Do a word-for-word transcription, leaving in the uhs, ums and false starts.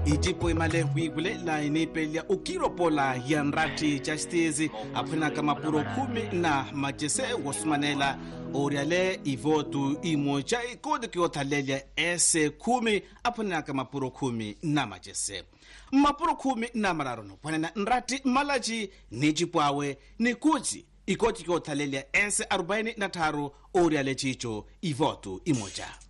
ijipo imale wigule la inipelya ukiropola ya nrati chastezi apena kama puro kumi na majese wasmanela oriale ivotu imoja ikodi kiothalelya ese kumi apena kama puro kumi na majese mapuro kumi na mararono pwana nrati malaji nijipwawe ni kuji ikoti kiothalelya ese arobaini na taro oriale chicho ivotu imoja